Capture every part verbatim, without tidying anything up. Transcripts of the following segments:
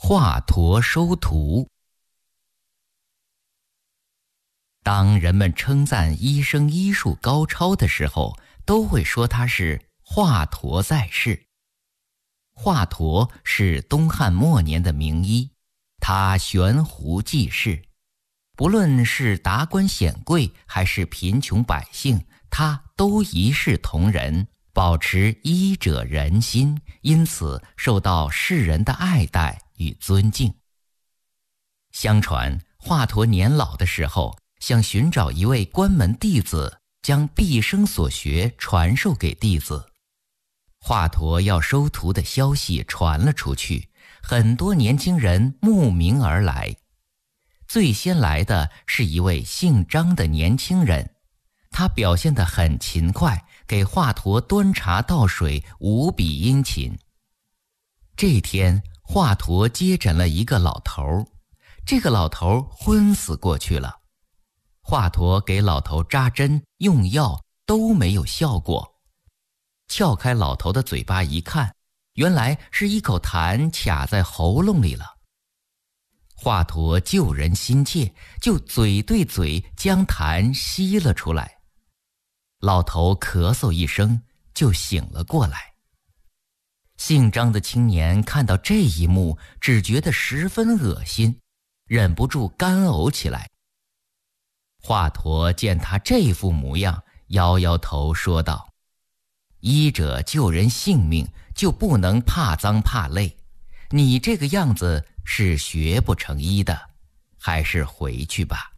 华佗收徒。当人们称赞医生医术高超的时候，都会说他是华佗在世。华佗是东汉末年的名医，他悬壶济世，不论是达官显贵还是贫穷百姓，他都一视同仁，保持医者仁心，因此受到世人的爱戴与尊敬。相传华佗年老的时候，想寻找一位关门弟子，将毕生所学传授给弟子。华佗要收徒的消息传了出去，很多年轻人慕名而来。最先来的是一位姓张的年轻人，他表现得很勤快，给华佗端茶倒水，无比殷勤。这天，华佗接诊了一个老头，这个老头昏死过去了。华佗给老头扎针用药都没有效果，撬开老头的嘴巴一看，原来是一口痰卡在喉咙里了。华佗救人心切，就嘴对嘴将痰吸了出来。老头咳嗽一声就醒了过来。姓张的青年看到这一幕，只觉得十分恶心，忍不住干呕起来。华佗见他这副模样，摇摇头说道：医者救人性命，就不能怕脏怕累，你这个样子是学不成医的，还是回去吧。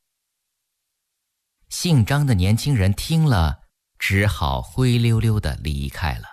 姓张的年轻人听了，只好灰溜溜地离开了。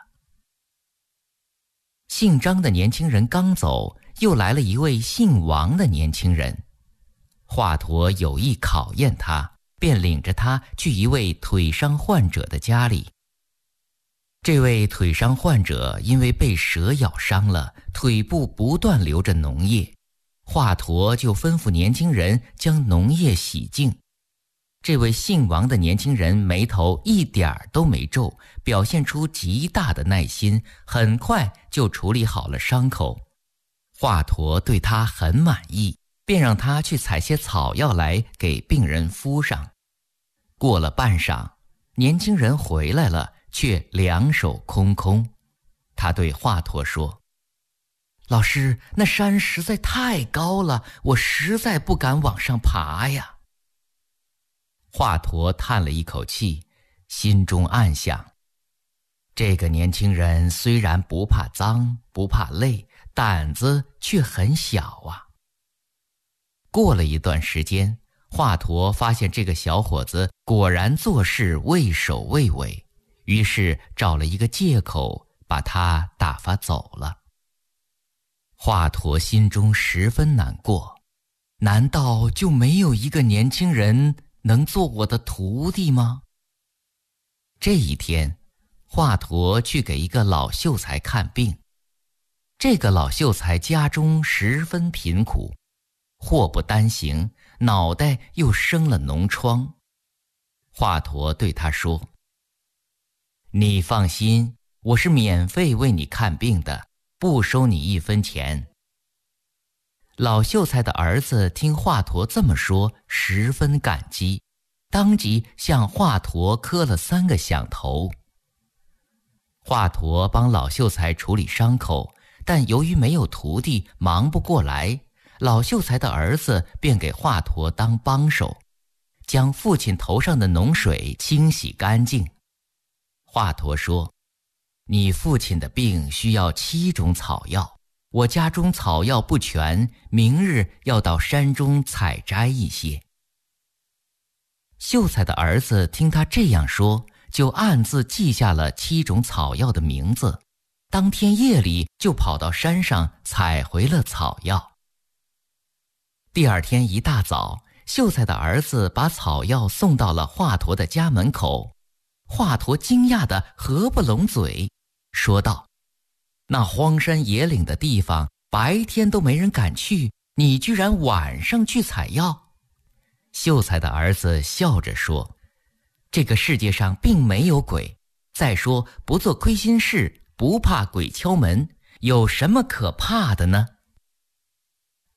姓张的年轻人刚走，又来了一位姓王的年轻人。华佗有意考验他，便领着他去一位腿伤患者的家里。这位腿伤患者因为被蛇咬伤了，腿部不断流着脓液，华佗就吩咐年轻人将脓液洗净。这位姓王的年轻人眉头一点儿都没皱，表现出极大的耐心，很快就处理好了伤口。华佗对他很满意，便让他去采些草药来给病人敷上。过了半晌，年轻人回来了，却两手空空。他对华佗说：老师，那山实在太高了，我实在不敢往上爬呀。华佗叹了一口气，心中暗想：这个年轻人虽然不怕脏，不怕累，胆子却很小啊。过了一段时间，华佗发现这个小伙子果然做事畏首畏尾，于是找了一个借口把他打发走了。华佗心中十分难过，难道就没有一个年轻人能做我的徒弟吗？这一天，华佗去给一个老秀才看病。这个老秀才家中十分贫苦，祸不单行，脑袋又生了脓疮。华佗对他说：你放心，我是免费为你看病的，不收你一分钱。老秀才的儿子听华佗这么说，十分感激，当即向华佗磕了三个响头。华佗帮老秀才处理伤口，但由于没有徒弟，忙不过来，老秀才的儿子便给华佗当帮手，将父亲头上的脓水清洗干净。华佗说：你父亲的病需要七种草药，我家中草药不全，明日要到山中采摘一些。秀才的儿子听他这样说，就暗自记下了七种草药的名字，当天夜里就跑到山上采回了草药。第二天一大早，秀才的儿子把草药送到了华佗的家门口。华佗惊讶得合不拢嘴，说道：那荒山野岭的地方，白天都没人敢去，你居然晚上去采药？秀才的儿子笑着说：这个世界上并没有鬼，再说不做亏心事，不怕鬼敲门，有什么可怕的呢？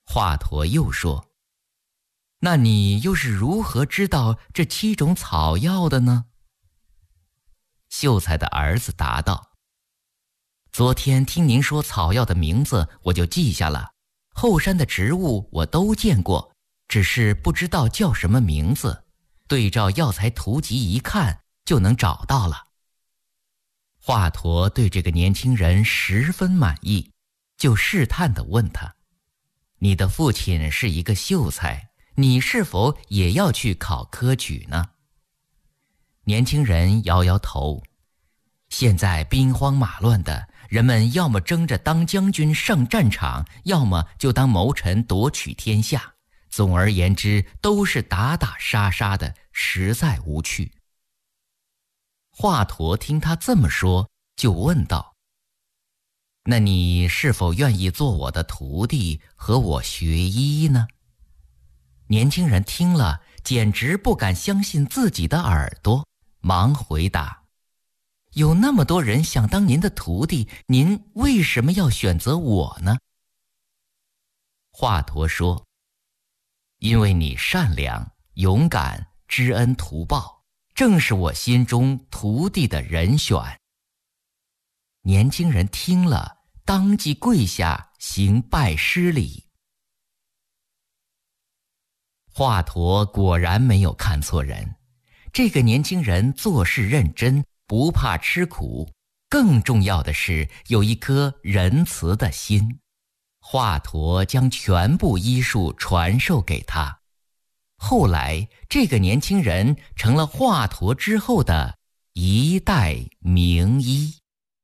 华佗又说：那你又是如何知道这七种草药的呢？秀才的儿子答道：昨天听您说草药的名字，我就记下了。后山的植物我都见过，只是不知道叫什么名字，对照药材图集一看就能找到了。华佗对这个年轻人十分满意，就试探地问他：你的父亲是一个秀才，你是否也要去考科举呢？年轻人摇摇头：现在兵荒马乱的，人们要么争着当将军上战场，要么就当谋臣夺取天下，总而言之都是打打杀杀的，实在无趣。华佗听他这么说，就问道：那你是否愿意做我的徒弟，和我学医呢？年轻人听了，简直不敢相信自己的耳朵，忙回答：有那么多人想当您的徒弟，您为什么要选择我呢？华佗说：因为你善良、勇敢、知恩图报，正是我心中徒弟的人选。年轻人听了，当即跪下行拜师礼。华佗果然没有看错人，这个年轻人做事认真，不怕吃苦，更重要的是有一颗仁慈的心。华佗将全部医术传授给他，后来这个年轻人成了华佗之后的一代名医。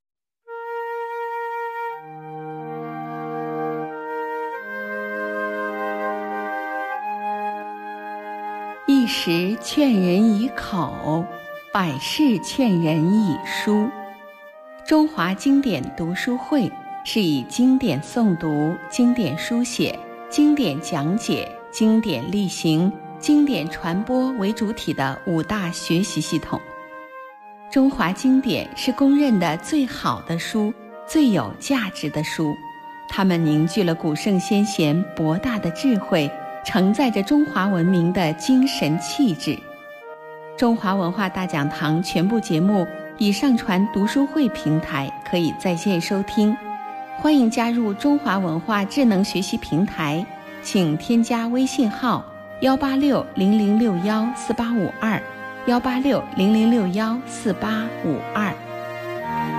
一时劝人以口，百事劝人以书。中华经典读书会是以经典诵读、经典书写、经典讲解、经典例行、经典传播为主体的五大学习系统。中华经典是公认的最好的书，最有价值的书，它们凝聚了古圣先贤博大的智慧，承载着中华文明的精神气质。中华文化大讲堂全部节目已上传读书会平台，可以在线收听。欢迎加入中华文化智能学习平台，请添加微信号幺八六零零六幺四八五二，幺八六零零六幺四八五二。